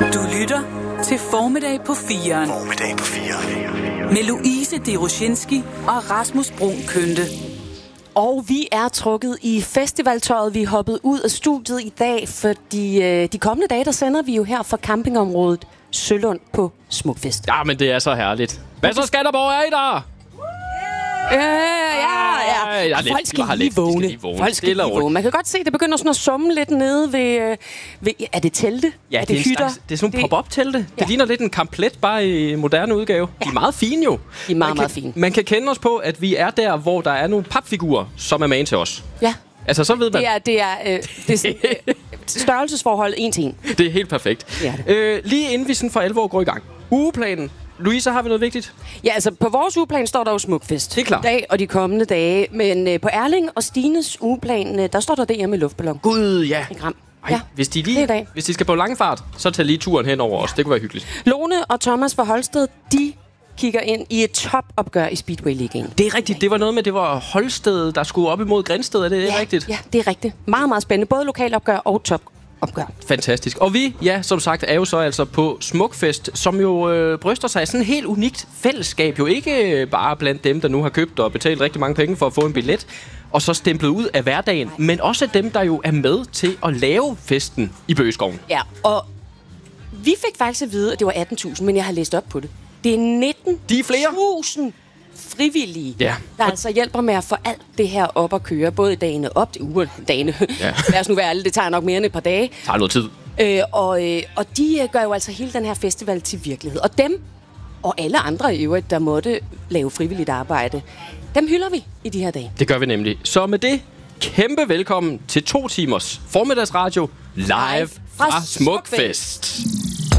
Du lytter til Formiddag på 4'eren. Formiddag på 4'eren. Med Louise Deroshinski og Rasmus Bruun Kønte. Og vi er trukket i festivaltøjet. Vi er hoppet ud af studiet i dag, fordi de kommende dage, der sender vi jo her fra campingområdet Sølund på Smukfest. Ja, men det er så herligt. Hvad så, Skanderborg, er I der? Ja. Folk skal lige vågne. Folk skal lige vågne. Man kan godt se, det begynder sådan at summe lidt nede ved er det telte? Ja, er det hytter? Det er sådan nogle pop-up-telte. Ja. Det ligner lidt en kamplet, bare i moderne udgave. Ja. De er meget fine jo. De er meget fine. Man kan kende os på, at vi er der, hvor der er nogle papfigurer, som er man til os. Ja. Altså, så ved man. Det er størrelsesforhold 1 til 1. Det er helt perfekt. Ja. Lige inden vi sådan for alvor går i gang. Ugeplanen. Louise, har vi noget vigtigt? Ja, altså på vores ugeplan står der jo Smukfest. Det er klart. I dag og de kommende dage. Men på Erling og Stines ugeplan, der står der det her med luftballon. Gud, ja. I Gram. Ej, Ja, hvis de skal på langfart, så tag lige turen hen over os. Det kunne være hyggeligt. Lone og Thomas fra Holsted, de kigger ind i et topopgør i Speedway Ligaen. Det er rigtigt. Det var noget med, det var Holsted, der skulle op imod Grindsted. Er det rigtigt? Ja, det er rigtigt. Meget, meget spændende. Både lokalopgør og topopgør. Fantastisk. Og vi, ja, som sagt, er jo så altså på Smukfest, som jo bryster sig af sådan et helt unikt fællesskab. Jo ikke bare blandt dem, der nu har købt og betalt rigtig mange penge for at få en billet, og så stemplet ud af hverdagen, men også dem, der jo er med til at lave festen i Bøgeskoven. Ja, og vi fik faktisk at vide, at det var 18.000, men jeg har læst op på det. Det er 19.000 frivillige, ja, der altså hjælper med at få alt det her op at køre, både dagene op til dagene. Ja. Lad os nu være ærlige, det tager nok mere end et par dage. Det tager noget tid. Og de gør jo altså hele den her festival til virkelighed. Og dem, og alle andre i øvrigt, der måtte lave frivilligt arbejde, dem hylder vi i de her dage. Det gør vi nemlig. Så med det, kæmpe velkommen til 2 timers formiddagsradio live fra Smukfest.